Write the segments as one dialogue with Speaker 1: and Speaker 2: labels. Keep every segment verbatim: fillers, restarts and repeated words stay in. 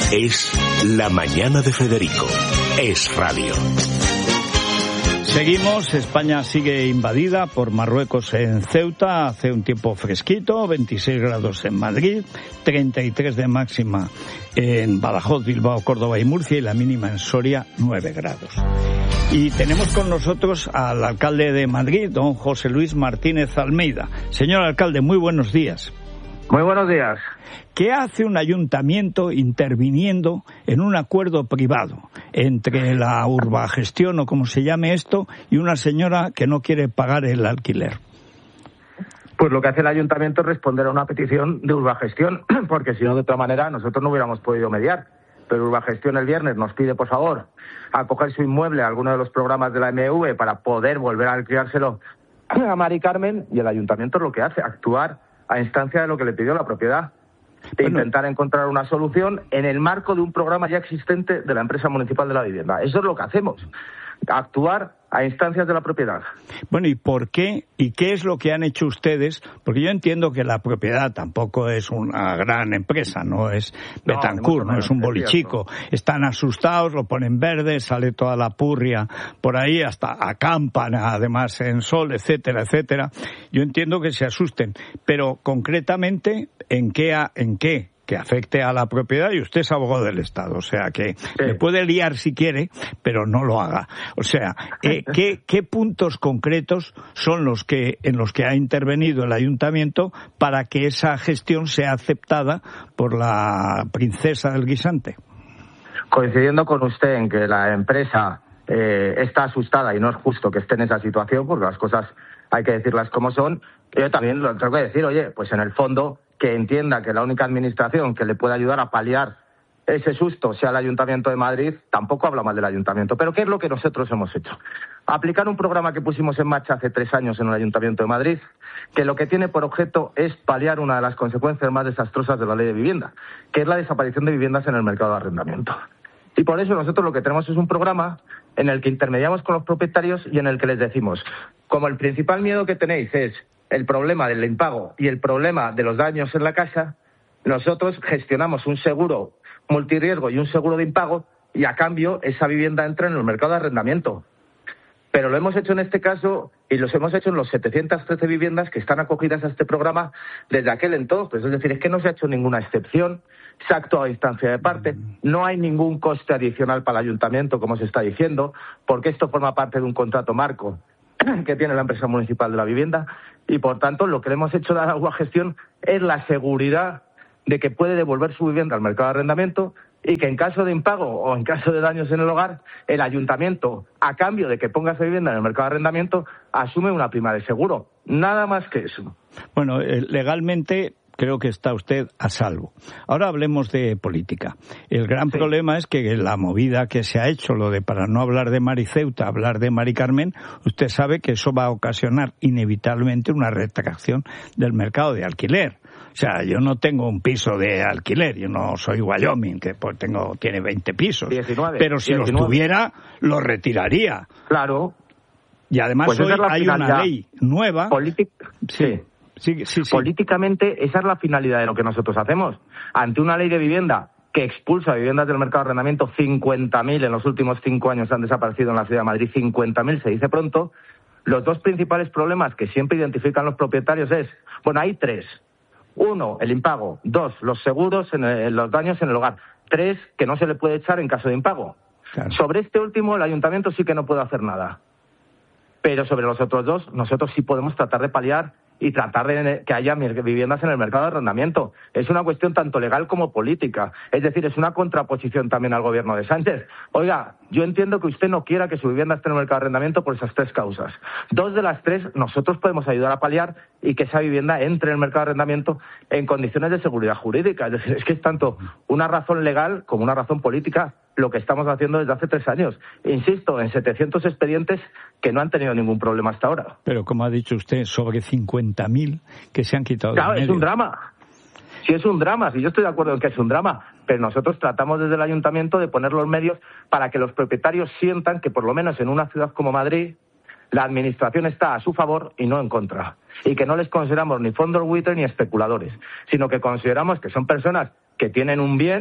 Speaker 1: Es La Mañana de Federico. Es radio.
Speaker 2: Seguimos, España sigue invadida por Marruecos en Ceuta, hace un tiempo fresquito, veintiséis grados en Madrid, treinta y tres de máxima en Badajoz, Bilbao, Córdoba y Murcia y la mínima en Soria, nueve grados. Y tenemos con nosotros al alcalde de Madrid, don José Luis Martínez Almeida. Señor alcalde, muy buenos días.
Speaker 3: Muy buenos días.
Speaker 2: ¿Qué hace un ayuntamiento interviniendo en un acuerdo privado entre la urbagestión o como se llame esto y una señora que no quiere pagar el alquiler?
Speaker 3: Pues lo que hace el ayuntamiento es responder a una petición de urbagestión, porque si no, de otra manera, nosotros no hubiéramos podido mediar. Pero urbagestión el viernes nos pide, por favor, acoger su inmueble a alguno de los programas de la M V para poder volver a alquilárselo a Mari Carmen, y el ayuntamiento es lo que hace, actuar a instancia de lo que le pidió la propiedad. De bueno. intentar encontrar una solución en el marco de un programa ya existente de la empresa municipal de la vivienda. Eso es lo que hacemos, actuar a instancias de la propiedad.
Speaker 2: Bueno, ¿y por qué? ¿Y qué es lo que han hecho ustedes? Porque yo entiendo que la propiedad tampoco es una gran empresa, no es Betancourt, no, no es un bolichico. Están asustados, lo ponen verde, sale toda la purria por ahí, hasta acampan además en sol, etcétera, etcétera. Yo entiendo que se asusten, pero concretamente, ¿en qué? ¿En qué? que afecte a la propiedad, y usted es abogado del Estado, o sea que sí. Le puede liar si quiere, pero no lo haga. O sea, eh, ¿qué, qué puntos concretos son los que en los que ha intervenido el ayuntamiento para que esa gestión sea aceptada por la princesa del guisante?
Speaker 3: Coincidiendo con usted en que la empresa eh, está asustada y no es justo que esté en esa situación, porque las cosas hay que decirlas como son, yo también lo tengo que decir, oye, pues en el fondo que entienda que la única administración que le puede ayudar a paliar ese susto sea el Ayuntamiento de Madrid, tampoco habla mal del Ayuntamiento. Pero ¿qué es lo que nosotros hemos hecho? Aplicar un programa que pusimos en marcha hace tres años en el Ayuntamiento de Madrid, que lo que tiene por objeto es paliar una de las consecuencias más desastrosas de la ley de vivienda, que es la desaparición de viviendas en el mercado de arrendamiento. Y por eso nosotros lo que tenemos es un programa en el que intermediamos con los propietarios y en el que les decimos, como el principal miedo que tenéis es el problema del impago y el problema de los daños en la casa, nosotros gestionamos un seguro multirriesgo y un seguro de impago y a cambio esa vivienda entra en el mercado de arrendamiento. Pero lo hemos hecho en este caso y los hemos hecho en los setecientas trece viviendas que están acogidas a este programa desde aquel entonces. Es decir, es que no se ha hecho ninguna excepción, se ha actuado a instancia de parte, no hay ningún coste adicional para el ayuntamiento, como se está diciendo, porque esto forma parte de un contrato marco que tiene la empresa municipal de la vivienda y, por tanto, lo que le hemos hecho dar a la gestión es la seguridad de que puede devolver su vivienda al mercado de arrendamiento y que en caso de impago o en caso de daños en el hogar, el ayuntamiento, a cambio de que ponga esa vivienda en el mercado de arrendamiento, asume una prima de seguro. Nada más que eso.
Speaker 2: Bueno, eh, legalmente creo que está usted a salvo. Ahora hablemos de política. El gran sí. problema es que la movida que se ha hecho, lo de para no hablar de Mari Ceuta, hablar de Mari Carmen, usted sabe que eso va a ocasionar inevitablemente una retracción del mercado de alquiler. O sea, yo no tengo un piso de alquiler, yo no soy Wyoming, que pues tengo tiene veinte pisos.
Speaker 3: diecinueve,
Speaker 2: pero si
Speaker 3: diecinueve.
Speaker 2: Los tuviera, los retiraría.
Speaker 3: Claro.
Speaker 2: Y además
Speaker 3: pues
Speaker 2: hoy
Speaker 3: es
Speaker 2: hay una ley nueva.
Speaker 3: Polític...
Speaker 2: Sí. sí. Sí, sí, sí.
Speaker 3: Políticamente, esa es la finalidad de lo que nosotros hacemos. Ante una ley de vivienda que expulsa viviendas del mercado de arrendamiento, cincuenta mil en los últimos cinco años han desaparecido en la ciudad de Madrid, cincuenta mil se dice pronto, los dos principales problemas que siempre identifican los propietarios es, bueno, hay tres. Uno, el impago. Dos, los seguros, en el, los daños en el hogar. Tres, que no se le puede echar en caso de impago. Claro. Sobre este último, el ayuntamiento sí que no puede hacer nada. Pero sobre los otros dos, nosotros sí podemos tratar de paliar y tratar de que haya viviendas en el mercado de arrendamiento. Es una cuestión tanto legal como política. Es decir, es una contraposición también al gobierno de Sánchez. Oiga, yo entiendo que usted no quiera que su vivienda esté en el mercado de arrendamiento por esas tres causas. Dos de las tres nosotros podemos ayudar a paliar y que esa vivienda entre en el mercado de arrendamiento en condiciones de seguridad jurídica. Es decir, es que es tanto una razón legal como una razón política lo que estamos haciendo desde hace tres años. Insisto, en setecientos expedientes que no han tenido ningún problema hasta ahora.
Speaker 2: Pero como ha dicho usted, sobre cincuenta mil que se han quitado
Speaker 3: Claro,
Speaker 2: del medio.
Speaker 3: Es un drama. Sí, es un drama. Sí, yo estoy de acuerdo en que es un drama. Pero nosotros tratamos desde el ayuntamiento de poner los medios para que los propietarios sientan que, por lo menos en una ciudad como Madrid, la administración está a su favor y no en contra. Y que no les consideramos ni fondos buitre ni especuladores, sino que consideramos que son personas que tienen un bien,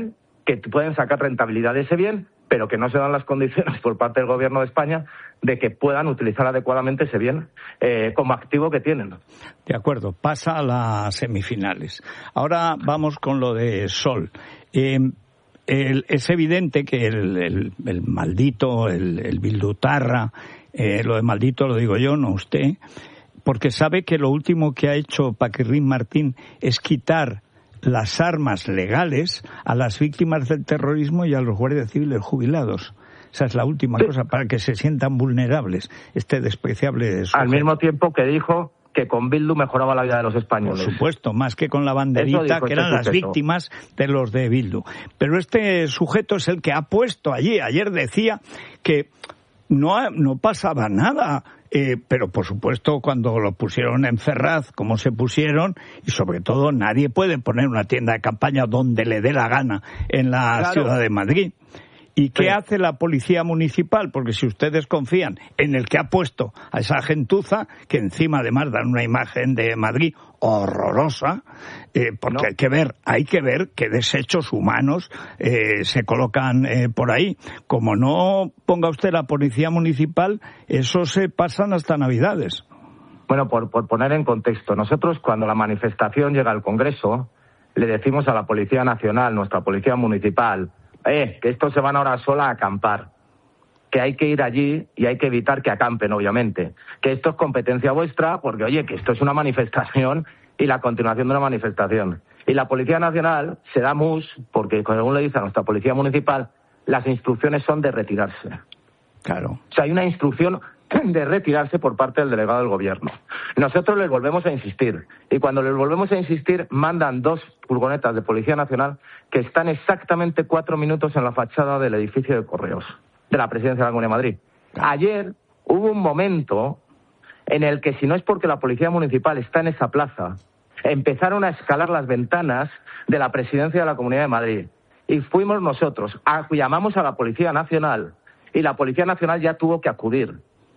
Speaker 3: que pueden sacar rentabilidad de ese bien, pero que no se dan las condiciones por parte del Gobierno de España de que puedan utilizar adecuadamente ese bien eh, como activo que tienen.
Speaker 2: De acuerdo, pasa a las semifinales. Ahora vamos con lo de Sol. Eh, el, es evidente que el, el, el maldito, el, el bildutarra, eh, lo de maldito lo digo yo, no usted, porque sabe que lo último que ha hecho Paquirrín Martín es quitar las armas legales a las víctimas del terrorismo y a los guardias civiles jubilados. Esa es la última cosa, para que se sientan vulnerables, este despreciable sujeto.
Speaker 3: Al mismo tiempo que dijo que con Bildu mejoraba la vida de los españoles.
Speaker 2: Por supuesto, más que con la banderita, que eran las víctimas de los de Bildu. Pero este sujeto es el que ha puesto allí, ayer decía que no, no pasaba nada. Eh, pero por supuesto cuando lo pusieron en Ferraz, como se pusieron, y sobre todo nadie puede poner una tienda de campaña donde le dé la gana en la claro. ciudad de Madrid. ¿Y qué sí. hace la policía municipal? Porque si ustedes confían en el que ha puesto a esa gentuza, que encima además dan una imagen de Madrid horrorosa, eh, porque no. hay que ver, hay que ver qué desechos humanos eh, se colocan eh, por ahí. Como no ponga usted la policía municipal, eso se pasan hasta Navidades.
Speaker 3: Bueno, por, por poner en contexto, nosotros cuando la manifestación llega al Congreso, le decimos a la Policía Nacional, nuestra Policía Municipal, Eh, que estos se van ahora sola a acampar, que hay que ir allí y hay que evitar que acampen, obviamente, que esto es competencia vuestra, porque, oye, que esto es una manifestación y la continuación de una manifestación. Y la Policía Nacional se da mus, porque, según le dice a nuestra Policía Municipal, las instrucciones son de retirarse.
Speaker 2: Claro.
Speaker 3: O sea, hay una instrucción de retirarse por parte del delegado del Gobierno. Nosotros les volvemos a insistir, y cuando les volvemos a insistir mandan dos furgonetas de Policía Nacional que están exactamente cuatro minutos en la fachada del edificio de Correos de la Presidencia de la Comunidad de Madrid. Ayer hubo un momento en el que, si no es porque la Policía Municipal está en esa plaza, empezaron a escalar las ventanas de la Presidencia de la Comunidad de Madrid, y fuimos nosotros, a, llamamos a la Policía Nacional, y la Policía Nacional ya tuvo que acudir.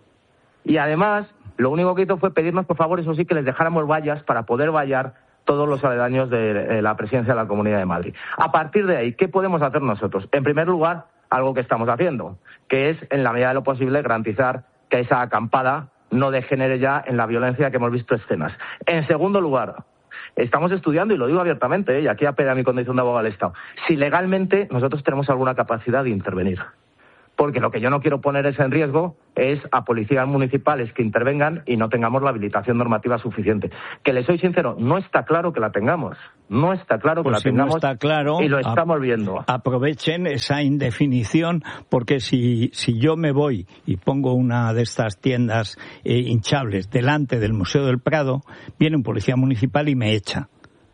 Speaker 3: Y además, lo único que hizo fue pedirnos, por favor, eso sí, que les dejáramos vallas para poder vallar todos los aledaños de la Presidencia de la Comunidad de Madrid. A partir de ahí, ¿qué podemos hacer nosotros? En primer lugar, algo que estamos haciendo, que es, en la medida de lo posible, garantizar que esa acampada no degenere ya en la violencia que hemos visto escenas. En segundo lugar, estamos estudiando, y lo digo abiertamente, ¿eh? y aquí apela a mi condición de abogado del Estado, si legalmente nosotros tenemos alguna capacidad de intervenir. Porque lo que yo no quiero poner es en riesgo es a policías municipales que intervengan y no tengamos la habilitación normativa suficiente. Que les soy sincero, no está claro que la tengamos. No está claro que
Speaker 2: pues
Speaker 3: la
Speaker 2: si
Speaker 3: tengamos
Speaker 2: no está claro,
Speaker 3: y lo estamos viendo.
Speaker 2: Aprovechen esa indefinición, porque si, si yo me voy y pongo una de estas tiendas eh, hinchables delante del Museo del Prado, viene un policía municipal y me echa.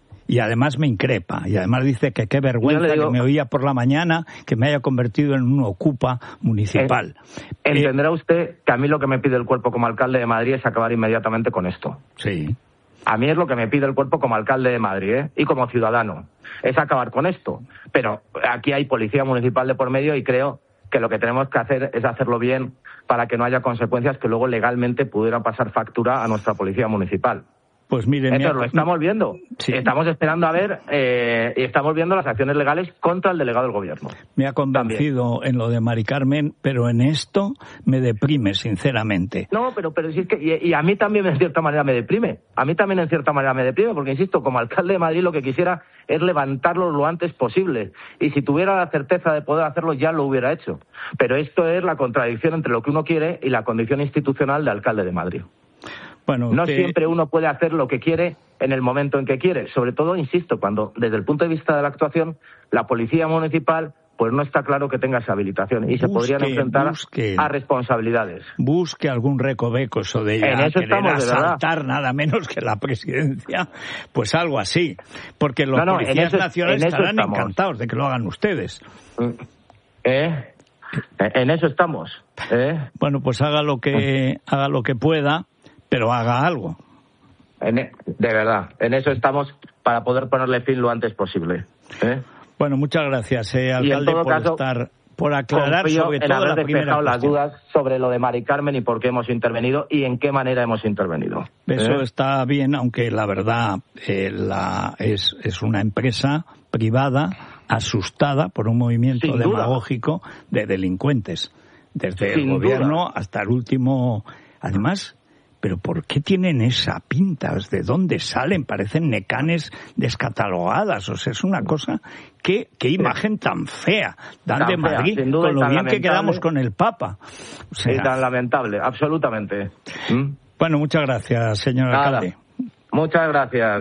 Speaker 2: Y además me increpa, y además dice que qué vergüenza digo, que me oía por la mañana que me haya convertido en un ocupa municipal.
Speaker 3: Eh, entenderá usted que a mí lo que me pide el cuerpo como alcalde de Madrid es acabar inmediatamente con esto.
Speaker 2: Sí.
Speaker 3: A mí es lo que me pide el cuerpo como alcalde de Madrid, ¿eh? y como ciudadano, es acabar con esto. Pero aquí hay policía municipal de por medio y creo que lo que tenemos que hacer es hacerlo bien para que no haya consecuencias que luego legalmente pudieran pasar factura a nuestra policía municipal.
Speaker 2: Pues miren,
Speaker 3: Eso lo estamos viendo. Sí. Estamos esperando a ver eh, y estamos viendo las acciones legales contra el delegado del Gobierno.
Speaker 2: Me ha convencido también en lo de Mari Carmen, pero en esto me deprime, sinceramente.
Speaker 3: No, pero pero si es que y, y a mí también en cierta manera me deprime. A mí también en cierta manera me deprime, porque insisto, como alcalde de Madrid lo que quisiera es levantarlo lo antes posible. Y si tuviera la certeza de poder hacerlo ya lo hubiera hecho. Pero esto es la contradicción entre lo que uno quiere y la condición institucional de alcalde de Madrid.
Speaker 2: Bueno,
Speaker 3: no
Speaker 2: te...
Speaker 3: siempre uno puede hacer lo que quiere en el momento en que quiere. Sobre todo, insisto, cuando desde el punto de vista de la actuación, la policía municipal pues no está claro que tenga esa habilitación y busque, se podrían enfrentar busque, a responsabilidades.
Speaker 2: Busque algún recoveco, eso de
Speaker 3: en eso
Speaker 2: querer
Speaker 3: estamos,
Speaker 2: asaltar nada menos que la presidencia, pues algo así. Porque los no, no, policías eso, nacionales estarán estamos. encantados de que lo hagan ustedes.
Speaker 3: ¿Eh? En eso estamos. ¿Eh?
Speaker 2: Bueno, pues haga lo que haga lo que pueda, pero haga algo.
Speaker 3: En, de verdad, en eso estamos para poder ponerle fin lo antes posible. ¿eh?
Speaker 2: Bueno, muchas gracias, eh, alcalde, por
Speaker 3: caso,
Speaker 2: estar, por aclarar sobre todo la primera
Speaker 3: las dudas sobre lo de Mari Carmen y por qué hemos intervenido y en qué manera hemos intervenido.
Speaker 2: Eso
Speaker 3: ¿eh?
Speaker 2: está bien, aunque la verdad eh, la, es, es una empresa privada asustada por un movimiento
Speaker 3: Sin
Speaker 2: demagógico
Speaker 3: duda.
Speaker 2: de delincuentes, desde
Speaker 3: Sin
Speaker 2: el gobierno
Speaker 3: duda.
Speaker 2: hasta el último. Además, ¿pero por qué tienen esa pinta? ¿De dónde salen? Parecen necanes descatalogadas. O sea, es una cosa... ¿Qué, qué imagen tan fea dan
Speaker 3: Tan
Speaker 2: de
Speaker 3: fea,
Speaker 2: Madrid,
Speaker 3: sin duda,
Speaker 2: con lo
Speaker 3: tan
Speaker 2: bien que
Speaker 3: lamentable.
Speaker 2: quedamos con el Papa? O sea,
Speaker 3: Sí, tan lamentable, absolutamente. ¿Mm?
Speaker 2: bueno, muchas gracias, señor
Speaker 3: Nada.
Speaker 2: alcalde.
Speaker 3: Muchas gracias.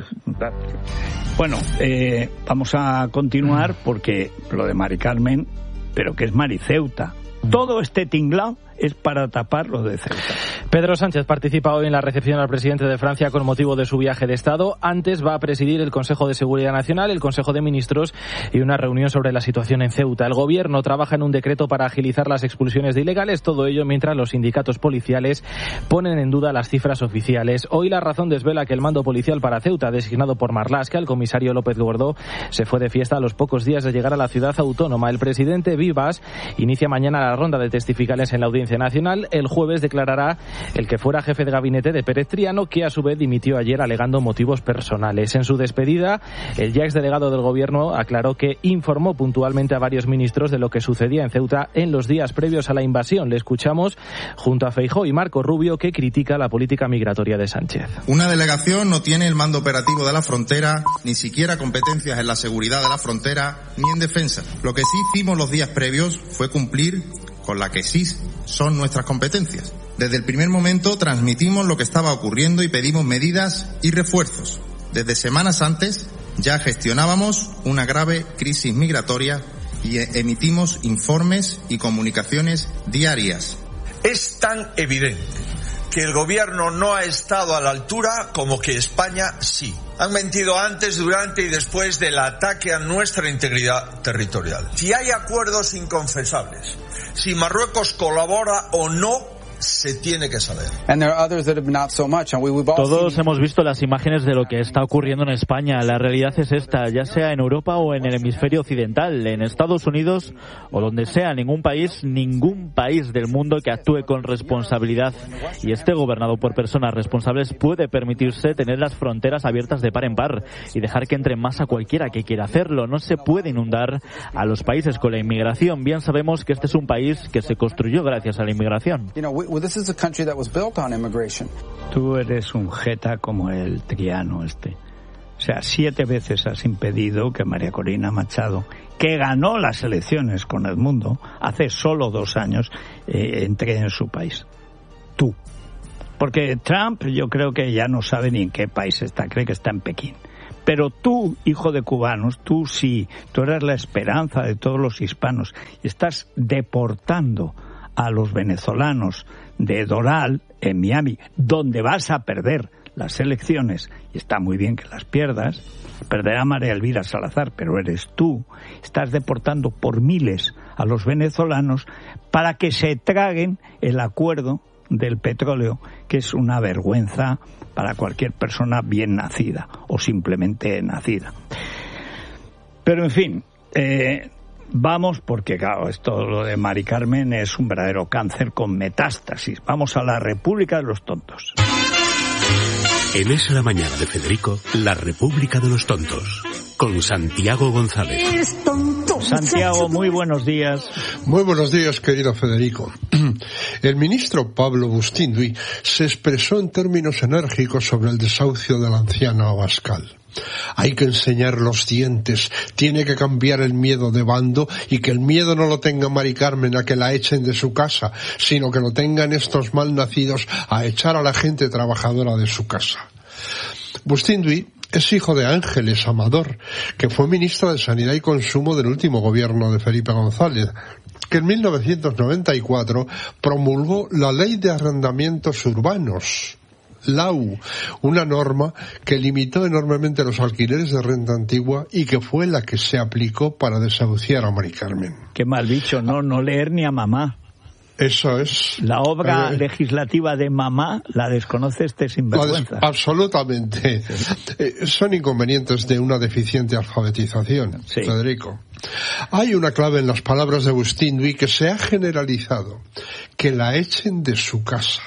Speaker 2: Bueno, eh, vamos a continuar porque lo de Mari Carmen, pero que es Mariceuta. Todo este tinglao es para tapar lo de Ceuta.
Speaker 4: Pedro Sánchez participa hoy en la recepción al presidente de Francia con motivo de su viaje de Estado. Antes va a presidir el Consejo de Seguridad Nacional, el Consejo de Ministros y una reunión sobre la situación en Ceuta. El Gobierno trabaja en un decreto para agilizar las expulsiones de ilegales, todo ello mientras los sindicatos policiales ponen en duda las cifras oficiales. Hoy La Razón desvela que el mando policial para Ceuta, designado por Marlaska, el comisario López Gordó, se fue de fiesta a los pocos días de llegar a la ciudad autónoma. El presidente Vivas inicia mañana la ronda de testificales en la Audiencia Nacional. El jueves declarará el que fuera jefe de gabinete de Pérez Triano, que a su vez dimitió ayer alegando motivos personales. En su despedida, el ya exdelegado del Gobierno aclaró que informó puntualmente a varios ministros de lo que sucedía en Ceuta en los días previos a la invasión. Le escuchamos junto a Feijóo y Marco Rubio, que critica la política migratoria de Sánchez.
Speaker 5: Una delegación no tiene el mando operativo de la frontera, ni siquiera competencias en la seguridad de la frontera, ni en defensa. Lo que sí hicimos los días previos fue cumplir con la que sí son nuestras competencias. Desde el primer momento transmitimos lo que estaba ocurriendo y pedimos medidas y refuerzos. Desde semanas antes ya gestionábamos una grave crisis migratoria y emitimos informes y comunicaciones diarias.
Speaker 6: Es tan evidente que el gobierno no ha estado a la altura como que España sí. Han mentido antes, durante y después del ataque a nuestra integridad territorial. Si hay acuerdos inconfesables, si Marruecos colabora o no, se tiene que saber.
Speaker 7: Todos hemos visto las imágenes de lo que está ocurriendo en España. La realidad es esta, ya sea en Europa o en el hemisferio occidental, en Estados Unidos o donde sea, ningún país, ningún país del mundo que actúe con responsabilidad y esté gobernado por personas responsables puede permitirse tener las fronteras abiertas de par en par y dejar que entre más a cualquiera que quiera hacerlo. No se puede inundar a los países con la inmigración. Bien sabemos que este es un país que se construyó gracias a la inmigración.
Speaker 2: Tú eres un jeta como el Triano este. O sea, siete veces has impedido que María Corina Machado, que ganó las elecciones con Edmundo hace solo dos años, eh, entre en su país. Tú. Porque Trump yo creo que ya no sabe ni en qué país está, cree que está en Pekín. Pero tú, hijo de cubanos, tú sí, tú eres la esperanza de todos los hispanos y estás deportando a los venezolanos de Doral, en Miami, donde vas a perder las elecciones, y está muy bien que las pierdas, perderá María Elvira Salazar, pero eres tú, estás deportando por miles a los venezolanos para que se traguen el acuerdo del petróleo, que es una vergüenza para cualquier persona bien nacida, o simplemente nacida. Pero en fin, eh, vamos, porque claro, esto lo de Mari Carmen es un verdadero cáncer con metástasis. Vamos a la República de los Tontos.
Speaker 1: En Es la Mañana de Federico, la República de los Tontos, con Santiago González.
Speaker 2: Santiago, muy buenos días.
Speaker 8: Muy buenos días, querido Federico. El ministro Pablo Bustinduy se expresó en términos enérgicos sobre el desahucio de la anciana Abascal. Hay que enseñar los dientes, tiene que cambiar el miedo de bando y que el miedo no lo tenga Mari Carmen a que la echen de su casa, sino que lo tengan estos malnacidos a echar a la gente trabajadora de su casa. Bustinduy es hijo de Ángeles Amador, que fue ministra de Sanidad y Consumo del último gobierno de Felipe González, que en mil novecientos noventa y cuatro promulgó la Ley de Arrendamientos Urbanos, L A U, una norma que limitó enormemente los alquileres de renta antigua y que fue la que se aplicó para desahuciar a Mari Carmen.
Speaker 2: Qué mal dicho, no, no leer ni a mamá.
Speaker 8: Eso es.
Speaker 2: La obra
Speaker 8: eh,
Speaker 2: legislativa de mamá la desconoce este sinvergüenza.
Speaker 8: Absolutamente. Sí. Eh, son inconvenientes de una deficiente alfabetización, sí. Federico. Hay una clave en las palabras de Bustinduy que se ha generalizado, que la echen de su casa.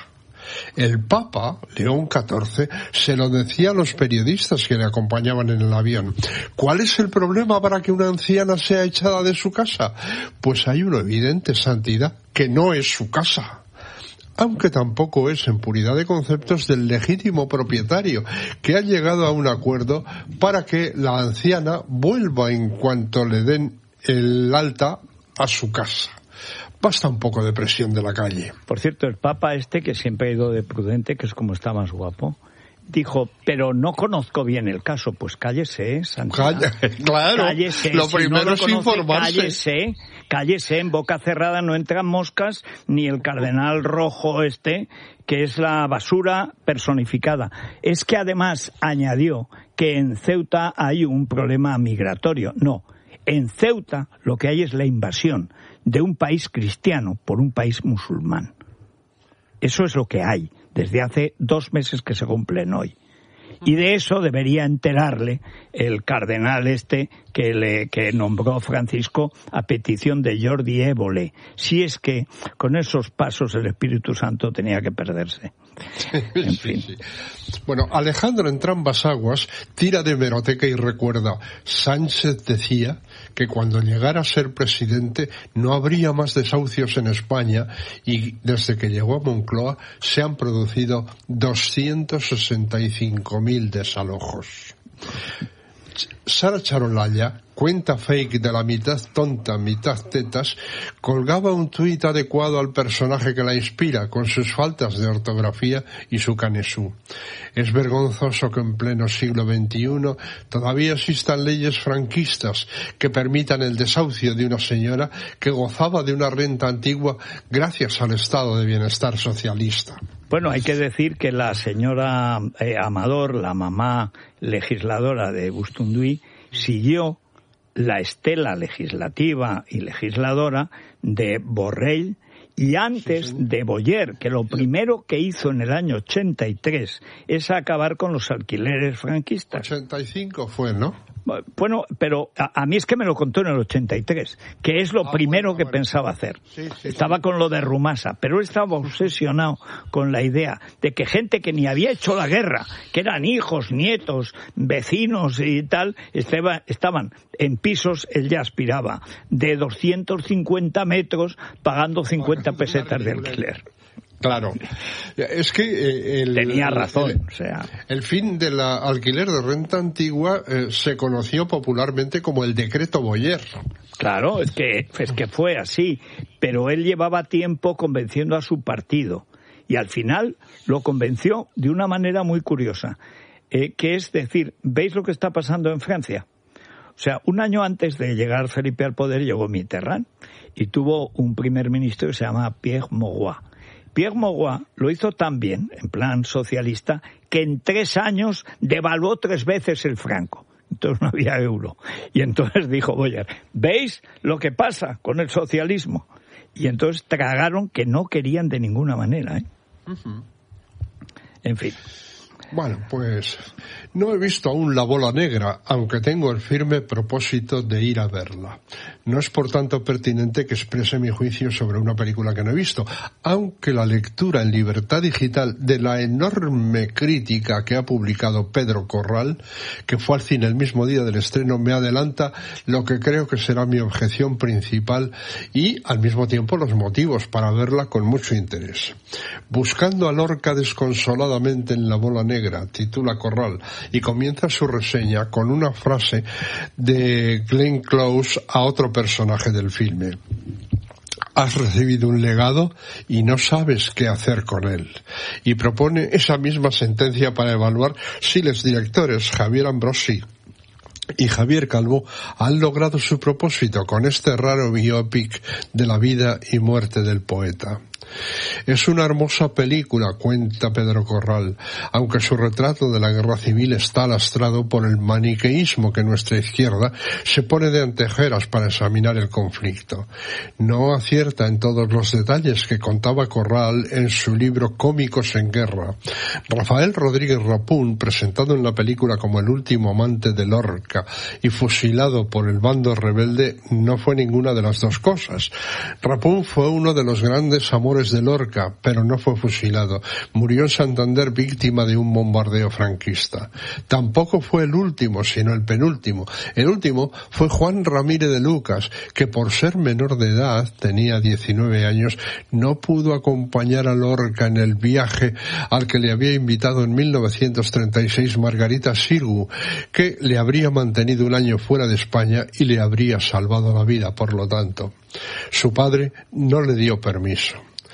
Speaker 8: El Papa, León catorce, se lo decía a los periodistas que le acompañaban en el avión. ¿Cuál es el problema para que una anciana sea echada de su casa? Pues hay una evidente santidad, que no es su casa. Aunque tampoco es en puridad de conceptos del legítimo propietario, que ha llegado a un acuerdo para que la anciana vuelva en cuanto le den el alta a su casa. Basta un poco de presión de la calle.
Speaker 2: Por cierto, el Papa este, que siempre ha ido de prudente, que es como está más guapo, dijo, pero no conozco bien el caso. Pues cállese, Santidad.
Speaker 8: Calla, claro,
Speaker 2: cállese.
Speaker 8: lo
Speaker 2: si
Speaker 8: primero
Speaker 2: no lo
Speaker 8: es
Speaker 2: conoce,
Speaker 8: informarse.
Speaker 2: Cállese, cállese, en boca cerrada no entran moscas, ni el cardenal rojo este, que es la basura personificada. Es que además añadió que en Ceuta hay un problema migratorio. No, en Ceuta lo que hay es la invasión de un país cristiano por un país musulmán. Eso es lo que hay desde hace dos meses que se cumplen hoy. Y de eso debería enterarle el cardenal este que le que nombró Francisco a petición de Jordi Évole, si es que con esos pasos el Espíritu Santo tenía que perderse. En fin.
Speaker 8: Sí, sí. Bueno, Alejandro Entrambas Aguas tira de hemeroteca y recuerda, Sánchez decía que cuando llegara a ser presidente no habría más desahucios en España y desde que llegó a Moncloa se han producido doscientos sesenta y cinco mil desalojos. Sara Charolalla, cuenta fake de la mitad tonta, mitad tetas, colgaba un tuit adecuado al personaje que la inspira, con sus faltas de ortografía y su canesú. Es vergonzoso que en pleno siglo veintiuno todavía existan leyes franquistas que permitan el desahucio de una señora que gozaba de una renta antigua gracias al estado de bienestar socialista.
Speaker 2: Bueno, hay que decir que la señora eh, Amador, la mamá legisladora de Bustunduy, siguió la estela legislativa y legisladora de Borrell y antes sí, sí. de Boyer, que lo primero que hizo en el año ochenta y tres es acabar con los alquileres franquistas.
Speaker 8: ochenta y cinco fue, ¿no?
Speaker 2: Bueno, pero a, a mí es que me lo contó en el ochenta y tres, que es lo ah, primero bueno, que vale. pensaba hacer. Sí, sí, estaba sí. con lo de Rumasa, pero él estaba obsesionado con la idea de que gente que ni había hecho la guerra, que eran hijos, nietos, vecinos y tal, estaba, estaban en pisos, él ya aspiraba, de doscientos cincuenta metros, pagando cincuenta pesetas de alquiler.
Speaker 8: Claro, es que el,
Speaker 2: tenía razón,
Speaker 8: el,
Speaker 2: o sea,
Speaker 8: el fin del alquiler de renta antigua eh, se conoció popularmente como el decreto Boyer.
Speaker 2: Claro, es que es que fue así, pero él llevaba tiempo convenciendo a su partido y al final lo convenció de una manera muy curiosa, eh, que es decir, ¿veis lo que está pasando en Francia? O sea, un año antes de llegar Felipe al poder llegó Mitterrand y tuvo un primer ministro que se llama Pierre Mauroy. Pierre Mauroy lo hizo tan bien, en plan socialista, que en tres años devaluó tres veces el franco. Entonces no había euro. Y entonces dijo Boyer, ¿veis lo que pasa con el socialismo? Y entonces tragaron que no querían de ninguna manera, ¿eh? Uh-huh. En fin.
Speaker 8: Bueno, pues no he visto aún La Bola Negra, aunque tengo el firme propósito de ir a verla. No es por tanto pertinente que exprese mi juicio sobre una película que no he visto, aunque la lectura en libertad digital de la enorme crítica que ha publicado Pedro Corral, que fue al cine el mismo día del estreno, me adelanta lo que creo que será mi objeción principal y, al mismo tiempo, los motivos para verla con mucho interés. Buscando a Lorca desconsoladamente en La Bola Negra, titula Corral, y comienza su reseña con una frase de Glenn Close a otro personaje del filme. Has recibido un legado y no sabes qué hacer con él. Y propone esa misma sentencia para evaluar si los directores Javier Ambrosi y Javier Calvo han logrado su propósito con este raro biopic de la vida y muerte del poeta. Es una hermosa película, cuenta Pedro Corral, aunque su retrato de la guerra civil está lastrado por el maniqueísmo que nuestra izquierda se pone de antejeras para examinar el conflicto. No acierta en todos los detalles que contaba Corral en su libro Cómicos en Guerra. Rafael Rodríguez Rapún, presentado en la película como el último amante de Lorca y fusilado por el bando rebelde, no fue ninguna de las dos cosas. Rapún fue uno de los grandes amores horrores de Lorca, pero no fue fusilado. Murió en Santander víctima de un bombardeo franquista. Tampoco fue el último, sino el penúltimo. El último fue Juan Ramírez de Lucas, que por ser menor de edad, tenía diecinueve años, no pudo acompañar a Lorca en el viaje al que le había invitado en mil novecientos treinta y seis Margarita Xirgu, que le habría mantenido un año fuera de España y le habría salvado la vida, por lo tanto. Su padre no le dio permiso.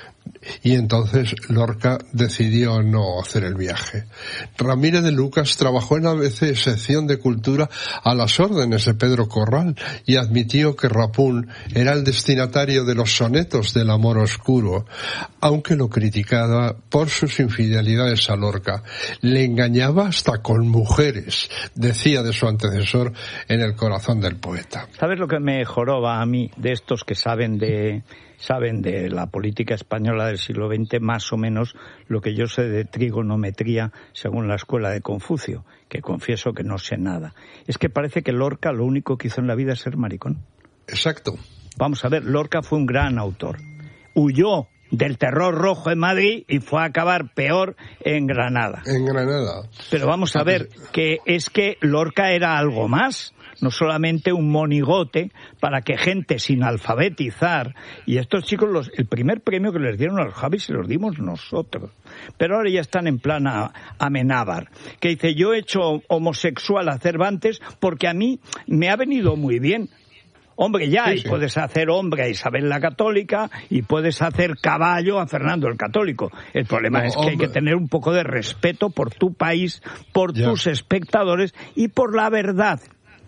Speaker 8: Y entonces Lorca decidió no hacer el viaje. Ramírez de Lucas trabajó en la A B C, sección de cultura, a las órdenes de Pedro Corral, y admitió que Rapún era el destinatario de los sonetos del amor oscuro, aunque lo criticaba por sus infidelidades a Lorca. Le engañaba hasta con mujeres, decía de su antecesor en El corazón del poeta.
Speaker 2: ¿Sabes lo que me joroba a mí de estos que saben de... saben de la política española del siglo veinte más o menos lo que yo sé de trigonometría según la escuela de Confucio, que confieso que no sé nada? Es que parece que Lorca lo único que hizo en la vida es ser maricón.
Speaker 8: Exacto.
Speaker 2: Vamos a ver, Lorca fue un gran autor. Huyó del terror rojo en Madrid y fue a acabar peor en Granada.
Speaker 8: En Granada.
Speaker 2: Pero vamos a ver, que es que Lorca era algo más. No solamente un monigote para que gente sin alfabetizar, y estos chicos, los, el primer premio que les dieron a los Javis se los dimos nosotros, pero ahora ya están en plan a, Amenábar, que dice: yo he hecho homosexual a Cervantes porque a mí me ha venido muy bien. Hombre, ya, sí, sí. Y puedes hacer hombre a Isabel la Católica y puedes hacer caballo a Fernando el Católico. El problema no, es que hombre. hay que tener un poco de respeto por tu país, por ya. tus espectadores y por la verdad.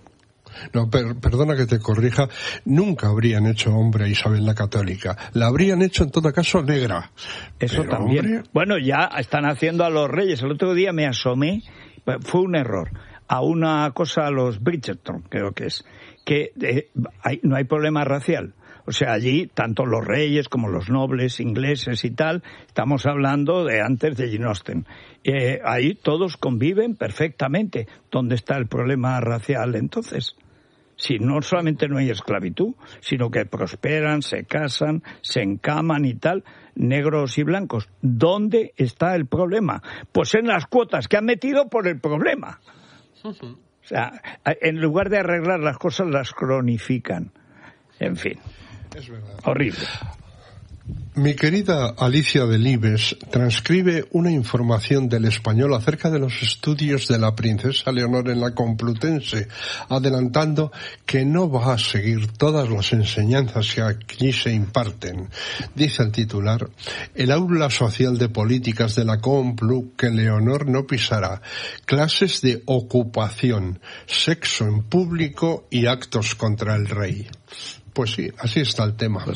Speaker 8: No, per, perdona que te corrija, nunca habrían hecho hombre a Isabel la Católica. La habrían hecho en todo caso negra.
Speaker 2: Eso Pero, también. Hombre... Bueno, ya están haciendo a los reyes. El otro día me asomé, fue un error, a una cosa a los Bridgerton, creo que es, que eh, hay, no hay problema racial. O sea, allí, tanto los reyes como los nobles ingleses y tal, estamos hablando de antes de Jane Austen. Eh, ahí todos conviven perfectamente. ¿Dónde está el problema racial entonces? Si no solamente no hay esclavitud, sino que prosperan, se casan, se encaman y tal, negros y blancos. ¿Dónde está el problema? Pues en las cuotas que han metido por el problema. O sea, en lugar de arreglar las cosas, las cronifican. En fin.
Speaker 8: Es verdad.
Speaker 2: Horrible.
Speaker 8: Mi querida Alicia Delibes transcribe una información del Español acerca de los estudios de la princesa Leonor en la Complutense, adelantando que no va a seguir todas las enseñanzas que aquí se imparten. Dice el titular: el aula social de políticas de la Complu que Leonor no pisará, clases de ocupación, sexo en público y actos contra el rey. Pues sí, así está el tema.
Speaker 2: Pues